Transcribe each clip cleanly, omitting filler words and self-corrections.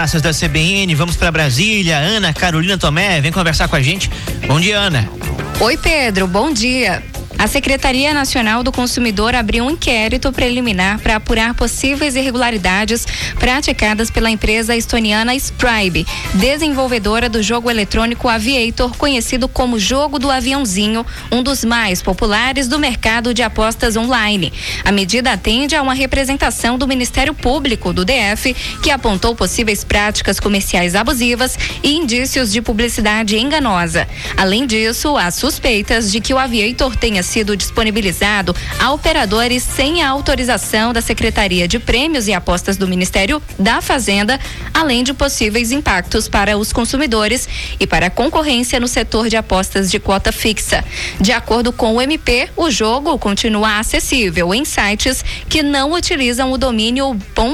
praças da CBN, vamos para Brasília. Ana Carolina Tomé vem conversar com a gente. Bom dia, Ana. Oi, Pedro, bom dia. A Secretaria Nacional do Consumidor abriu um inquérito preliminar para apurar possíveis irregularidades praticadas pela empresa estoniana Spribe, desenvolvedora do jogo eletrônico Aviator, conhecido como Jogo do Aviãozinho, um dos mais populares do mercado de apostas online. A medida atende a uma representação do Ministério Público do DF, que apontou possíveis práticas comerciais abusivas e indícios de publicidade enganosa. Além disso, há suspeitas de que o Aviator tenha sido disponibilizado a operadores sem a autorização da Secretaria de Prêmios e Apostas do Ministério da Fazenda, além de possíveis impactos para os consumidores e para a concorrência no setor de apostas de quota fixa. De acordo com o MP, o jogo continua acessível em sites que não utilizam o domínio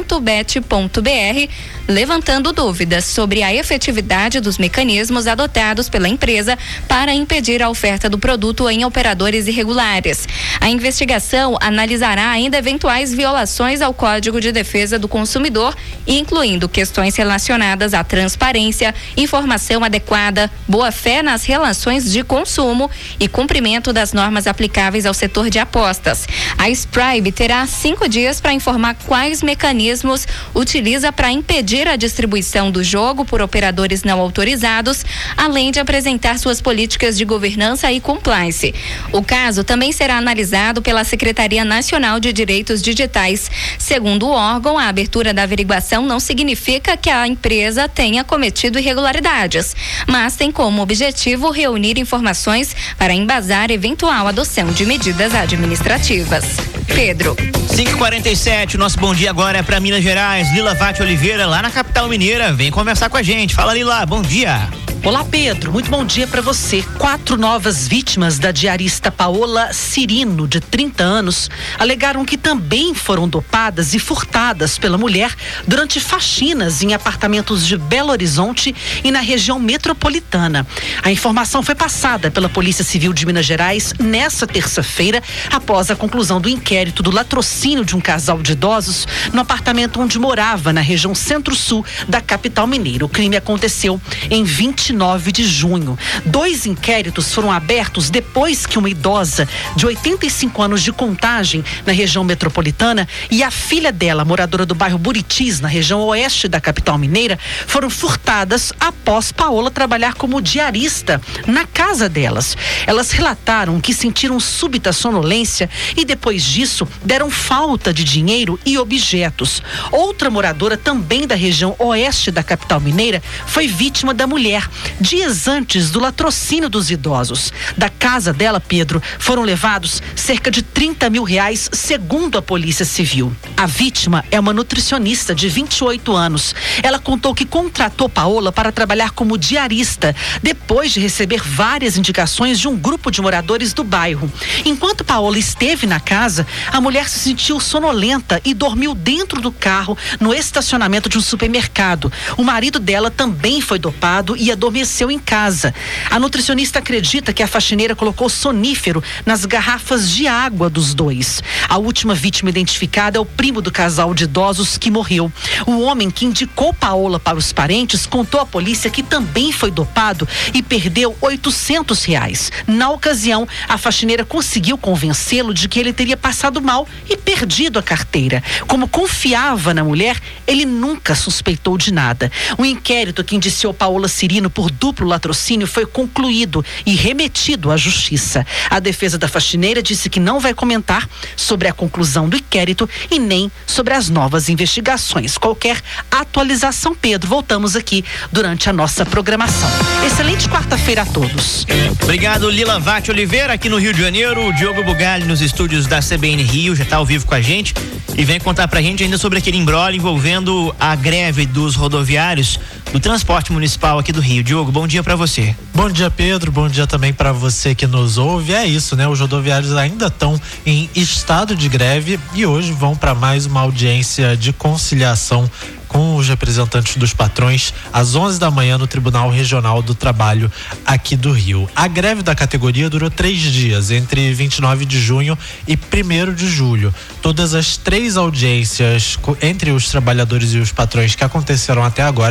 .bet.br, levantando dúvidas sobre a efetividade dos mecanismos adotados pela empresa para impedir a oferta do produto em operadores irregulares. A investigação analisará ainda eventuais violações ao Código de Defesa do Consumidor, incluindo questões relacionadas à transparência, informação adequada, boa-fé nas relações de consumo e cumprimento das normas aplicáveis ao setor de apostas. A Spribe terá 5 dias para informar quais mecanismos utiliza para impedir a distribuição do jogo por operadores não autorizados, além de apresentar suas políticas de governança e compliance. O caso também será analisado pela Secretaria Nacional de Direitos Digitais. Segundo o órgão, a abertura da averiguação não significa que a empresa tenha cometido irregularidades, mas tem como objetivo reunir informações para embasar eventual adoção de medidas administrativas. Pedro. 5h47, nosso bom dia agora é para Minas Gerais. Lila Vatti Oliveira, lá na capital mineira, vem conversar com a gente. Fala, Lila, bom dia. Olá, Pedro, muito bom dia para você. 4 novas vítimas da diarista Paola Cirino, de 30 anos, alegaram que também foram dopadas e furtadas pela mulher durante faxinas em apartamentos de Belo Horizonte e na região metropolitana. A informação foi passada pela Polícia Civil de Minas Gerais nesta terça-feira, após a conclusão do inquérito do latrocínio de um casal de idosos no apartamento onde morava, na região centro-sul da capital mineira. O crime aconteceu em 29 de junho. 2 inquéritos foram abertos depois que uma idosa de 85 anos de Contagem, na região metropolitana, e a filha dela, moradora do bairro Buritis, na região oeste da capital mineira, foram furtadas após Paola trabalhar como diarista na casa delas. Elas relataram que sentiram súbita sonolência e depois disso deram falta de dinheiro e objetos. Outra moradora, também da região oeste da capital mineira, foi vítima da mulher dias antes do latrocínio dos idosos. Da casa dela, Pedro, foram levados cerca de R$30 mil, segundo a Polícia Civil. A vítima é uma nutricionista de 28 anos. Ela contou que contratou Paola para trabalhar como diarista, depois de receber várias indicações de um grupo de moradores do bairro. Enquanto Paola esteve na casa, a mulher se sentiu sonolenta e dormiu dentro do carro no estacionamento de um supermercado. O marido dela também foi dopado e adormeceu em casa. A nutricionista acredita que a faxineira colocou sonífero nas garrafas de água dos dois. A última vítima identificada é o primo do casal de idosos que morreu. O homem que indicou Paola para os parentes contou à polícia que também foi dopado e perdeu R$800. Na ocasião, a faxineira conseguiu convencê-lo de que ele teria passado mal e perdido a carteira. Como confiava na mulher, ele nunca suspeitou de nada. O inquérito que indiciou Paola Cirino por duplo latrocínio foi concluído e remetido à justiça. A defesa da faxineira disse que não vai comentar sobre a conclusão do inquérito e nem sobre as novas investigações. Qualquer atualização, Pedro, voltamos aqui durante a nossa programação. Excelente quarta-feira a todos. Obrigado, Lila Vatti Oliveira, aqui no Rio de Janeiro. O Diogo Bugalho nos estúdios da CBN Rio já está ao vivo com a gente e vem contar pra gente ainda sobre aquele imbróglio envolvendo a greve dos rodoviários do transporte municipal aqui do Rio. Diogo, bom dia pra você. Bom dia, Pedro, bom dia também pra você que nos ouve. É isso, né? Os rodoviários ainda estão em estado de greve e hoje vão para mais uma audiência de conciliação com os representantes dos patrões às 11 da manhã no Tribunal Regional do Trabalho aqui do Rio. A greve da categoria durou 3 dias, entre 29 de junho e 1º de julho. Todas as 3 audiências entre os trabalhadores e os patrões que aconteceram até agora